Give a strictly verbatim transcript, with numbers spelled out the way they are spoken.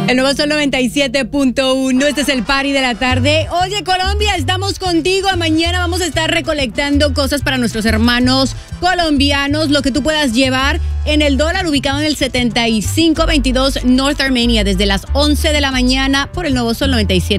El Nuevo Sol noventa y siete punto uno, este es el party de la tarde. Oye, Colombia, estamos contigo. Mañana vamos a estar recolectando cosas para nuestros hermanos colombianos, lo que tú puedas llevar en el dólar, ubicado en el setenta y cinco veintidós North Armenia, desde las once de la mañana por el Nuevo Sol noventa y siete.